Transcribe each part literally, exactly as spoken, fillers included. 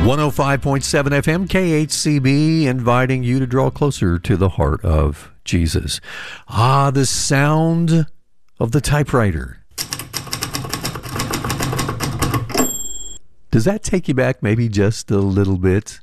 one oh five point seven F M, K H C B, inviting you to draw closer to the heart of Jesus. Ah, the sound of the typewriter. Does that take you back maybe just a little bit?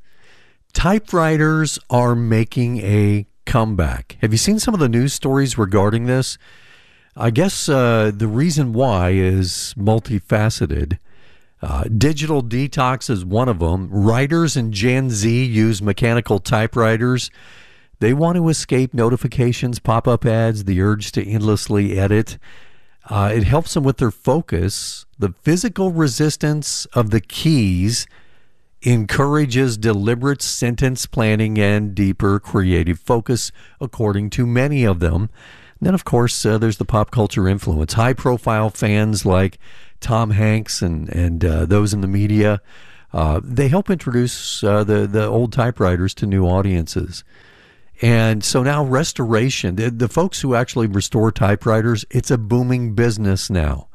Typewriters are making a comeback. Have you seen some of the news stories regarding this? I guess uh, the reason why is multifaceted. Uh, digital detox is one of them. Writers in Gen Z use mechanical typewriters. They want to escape notifications, pop-up ads, the urge to endlessly edit. Uh, it helps them with their focus. The physical resistance of the keys encourages deliberate sentence planning and deeper creative focus, according to many of them. And then, of course, uh, there's the pop culture influence. High-profile fans like Tom Hanks and and uh, those in the media, uh, they help introduce uh, the the old typewriters to new audiences. And so now restoration, the, the folks who actually restore typewriters, it's a booming business now.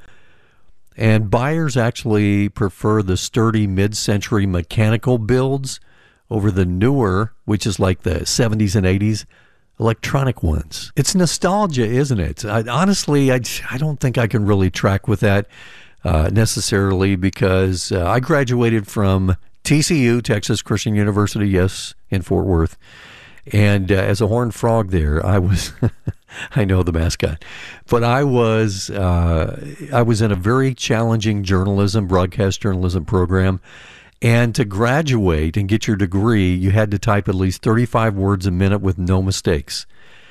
And buyers actually prefer the sturdy mid-century mechanical builds over the newer, which is like the seventies and eighties, electronic ones. It's nostalgia, isn't it? I, honestly, I, I don't think I can really track with that uh, necessarily, because uh, I graduated from T C U, Texas Christian University, yes, in Fort Worth. And uh, as a horned frog there, I was, I know the mascot, but I was, uh, I was in a very challenging journalism, broadcast journalism program. And to graduate and get your degree, you had to type at least thirty-five words a minute with no mistakes.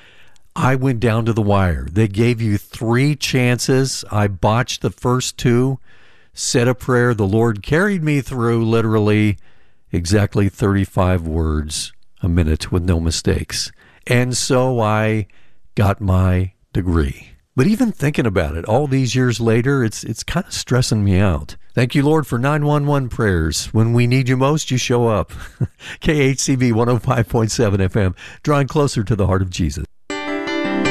I went down to the wire. They gave you three chances. I botched the first two, said a prayer. The Lord carried me through literally exactly thirty-five words a minute with no mistakes. And so I got my degree. But even thinking about it, all these years later, it's it's kind of stressing me out. Thank you, Lord, for nine one one prayers. When we need you most, you show up. K H C B one oh five point seven F M, drawing closer to the heart of Jesus.